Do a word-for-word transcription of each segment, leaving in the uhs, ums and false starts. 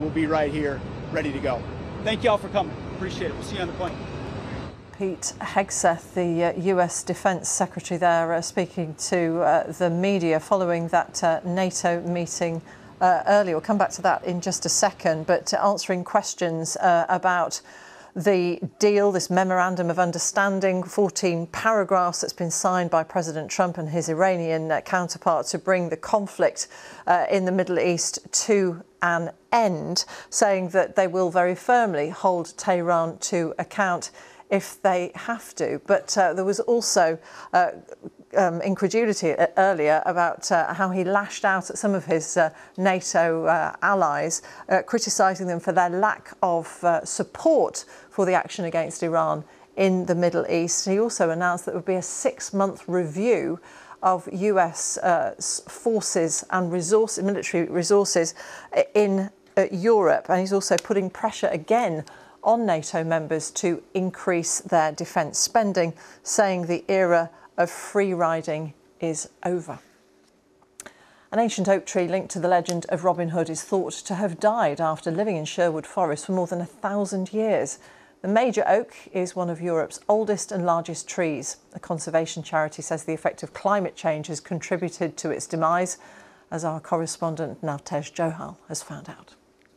We'll be right here, ready to go. Thank you all for coming. Appreciate it. We'll see you on the plane. Pete Hegseth, the uh, U S Defence Secretary there, uh, speaking to uh, the media following that uh, NATO meeting uh, earlier. We'll come back to that in just a second, but answering questions uh, about the deal, this memorandum of understanding, fourteen paragraphs that's been signed by President Trump and his Iranian uh, counterpart to bring the conflict uh, in the Middle East to an end, saying that they will very firmly hold Tehran to account if they have to. But uh, there was also uh, um, incredulity earlier about uh, how he lashed out at some of his uh, NATO uh, allies, uh, criticising them for their lack of uh, support for the action against Iran in the Middle East. He also announced that there would be a six-month review of U S uh, forces and resource, military resources in uh, Europe. And he's also putting pressure again on NATO members to increase their defence spending, saying the era of free riding is over. An ancient oak tree linked to the legend of Robin Hood is thought to have died after living in Sherwood Forest for more than a thousand years. The major oak is one of Europe's oldest and largest trees. A conservation charity says the effect of climate change has contributed to its demise, as our correspondent Navtej Johal has found out.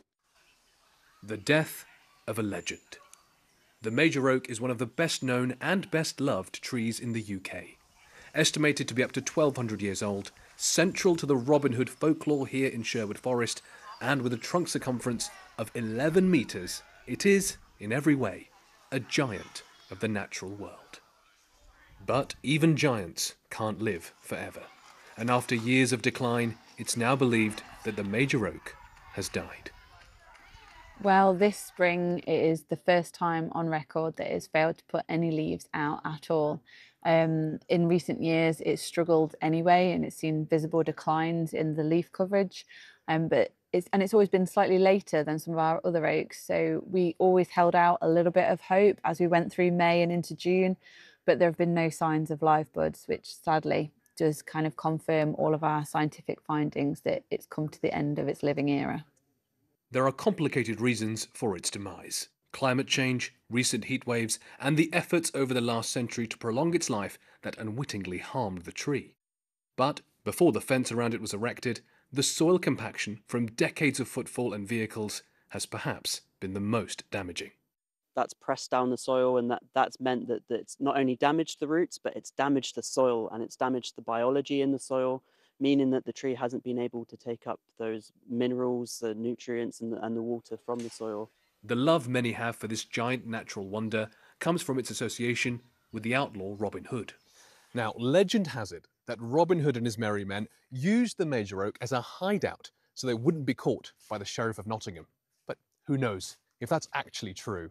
The death of a legend. The major oak is one of the best known and best loved trees in the U K. Estimated to be up to twelve hundred years old, central to the Robin Hood folklore here in Sherwood Forest, and with a trunk circumference of eleven metres, it is, in every way, a giant of the natural world. But even giants can't live forever, and after years of decline, it's now believed that the major oak has died. Well, this spring it is the first time on record that it's failed to put any leaves out at all. Um, in recent years, it's struggled anyway, and it's seen visible declines in the leaf coverage. Um, but it's, and it's always been slightly later than some of our other oaks. So we always held out a little bit of hope as we went through May and into June, but there have been no signs of live buds, which sadly does kind of confirm all of our scientific findings that it's come to the end of its living era. There are complicated reasons for its demise. Climate change, recent heat waves, and the efforts over the last century to prolong its life that unwittingly harmed the tree. But before the fence around it was erected, the soil compaction from decades of footfall and vehicles has perhaps been the most damaging. That's pressed down the soil, and that, that's meant that, that it's not only damaged the roots, but it's damaged the soil and it's damaged the biology in the soil, meaning that the tree hasn't been able to take up those minerals, the nutrients and the, and the water from the soil. The love many have for this giant natural wonder comes from its association with the outlaw Robin Hood. Now, legend has it that Robin Hood and his merry men used the major oak as a hideout so they wouldn't be caught by the Sheriff of Nottingham. But who knows if that's actually true.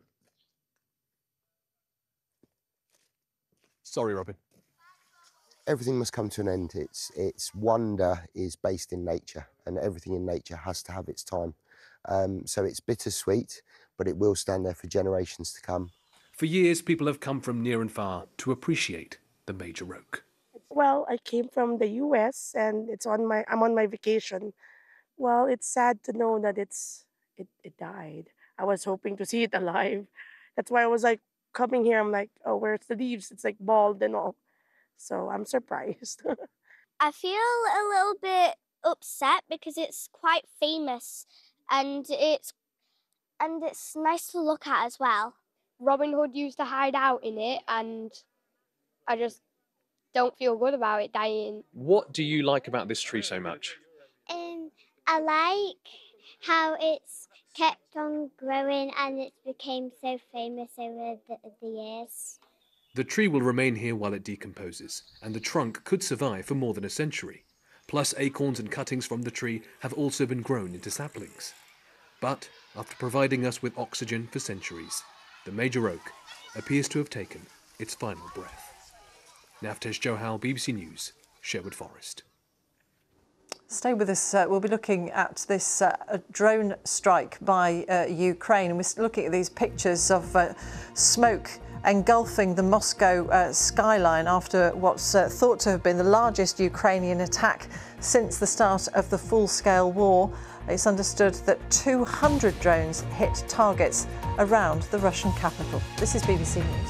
Sorry, Robin. Everything must come to an end. It's, its wonder is based in nature, and everything in nature has to have its time. Um, so it's bittersweet, but it will stand there for generations to come. For years, people have come from near and far to appreciate the major oak. Well, I came from the U S and it's on my I'm on my vacation. Well, it's sad to know that it's it, it died. I was hoping to see it alive. That's why I was like coming here. I'm like, oh, where's the leaves? It's like bald and all. So I'm surprised. I feel a little bit upset because it's quite famous and it's and it's nice to look at as well. Robin Hood used to hide out in it, and I just don't feel good about it dying. What do you like about this tree so much? Um, I like how it's kept on growing and it became so famous over the, the years. The tree will remain here while it decomposes, and the trunk could survive for more than a century. Plus, acorns and cuttings from the tree have also been grown into saplings. But after providing us with oxygen for centuries, the major oak appears to have taken its final breath. Navtej Johal, B B C News, Sherwood Forest. Stay with us. Uh, we'll be looking at this uh, drone strike by uh, Ukraine, and we're looking at these pictures of uh, smoke engulfing the Moscow uh, skyline after what's uh, thought to have been the largest Ukrainian attack since the start of the full-scale war. It's understood that two hundred drones hit targets around the Russian capital. This is B B C News.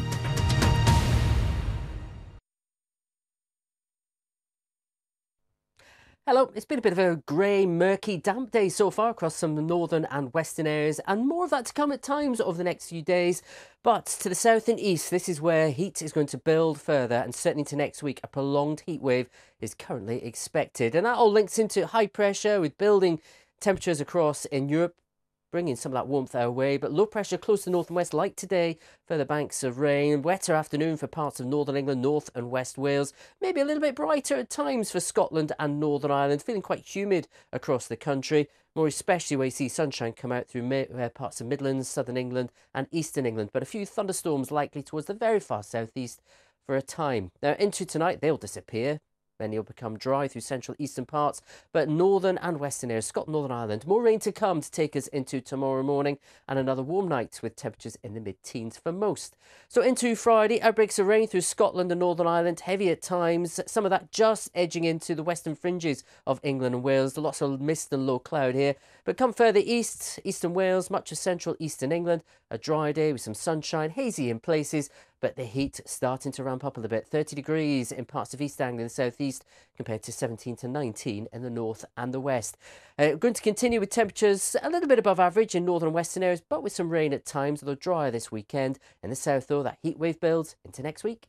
Hello, it's been a bit of a grey, murky, damp day so far across some of the northern and western areas, and more of that to come at times over the next few days. But to the south and east, this is where heat is going to build further, and certainly into next week, a prolonged heat wave is currently expected. And that all links into high pressure with building temperatures across in Europe, bringing some of that warmth our way, but low pressure close to the north and west like today, further banks of rain, wetter afternoon for parts of northern England, north and west Wales, maybe a little bit brighter at times for Scotland and Northern Ireland, feeling quite humid across the country, more especially where you see sunshine come out through uh, parts of Midlands, southern England and eastern England, but a few thunderstorms likely towards the very far southeast for a time. Now into tonight, they'll disappear. Then it'll become dry through central eastern parts, but northern and western areas, Scotland, Northern Ireland, more rain to come to take us into tomorrow morning, and another warm night with temperatures in the mid-teens for most. So into Friday, outbreaks of rain through Scotland and Northern Ireland, heavy at times, some of that just edging into the western fringes of England and Wales, lots of mist and low cloud here. But come further east, eastern Wales, much of central eastern England, a dry day with some sunshine, hazy in places, but the heat starting to ramp up a little bit. thirty degrees in parts of East Anglia and South East compared to seventeen to nineteen in the north and the west. Uh, we're going to continue with temperatures a little bit above average in northern and western areas, but with some rain at times, although drier this weekend. In the south, though, that heat wave builds into next week.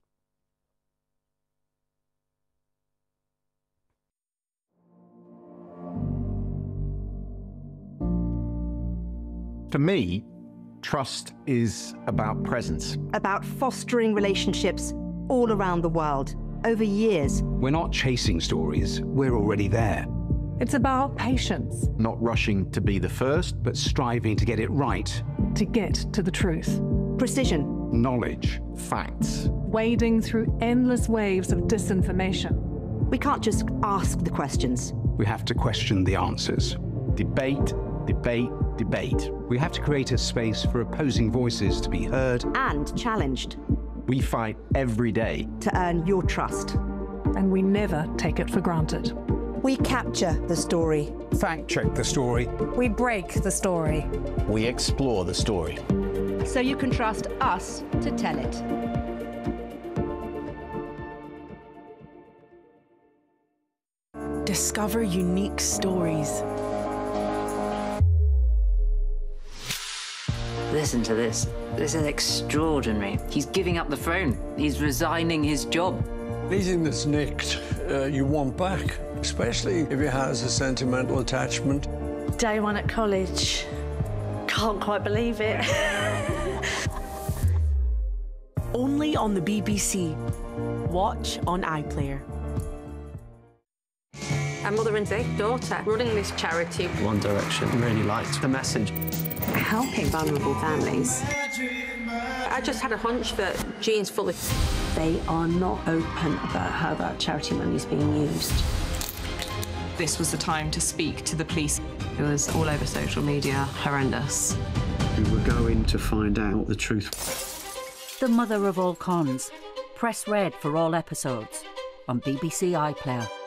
For me, trust is about presence. About fostering relationships all around the world, over years. We're not chasing stories, we're already there. It's about patience. Not rushing to be the first, but striving to get it right. To get to the truth. Precision. Knowledge. Facts. Wading through endless waves of disinformation. We can't just ask the questions. We have to question the answers. Debate, debate, debate. We have to create a space for opposing voices to be heard and challenged. We fight every day to earn your trust. And we never take it for granted. We capture the story. Fact check the story. We break the story. We explore the story. So you can trust us to tell it. Discover unique stories. Listen to this. This is extraordinary. He's giving up the throne. He's resigning his job. Anything that's nicked, uh, you want back, especially if it has a sentimental attachment. Day one at college. Can't quite believe it. Only on the B B C. Watch on iPlayer. A mother and their daughter running this charity. One Direction really liked the message. Helping vulnerable families. I just had a hunch that Jean's fully... They are not open about how that charity money is being used. This was the time to speak to the police. It was all over social media, horrendous. We were going to find out the truth. The Mother of All Cons. Press red for all episodes on B B C iPlayer.